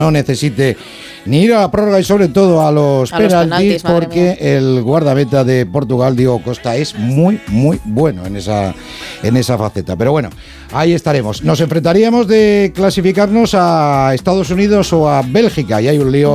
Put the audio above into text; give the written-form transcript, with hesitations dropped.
no necesite ni ir a la prórroga y sobre todo a los penaltis, porque el guardameta de Portugal, Diogo Costa, es muy, muy bueno en esa faceta. Pero bueno, ahí estaremos. Nos enfrentaríamos de clasificarnos a Estados Unidos o a Bélgica y hay un lío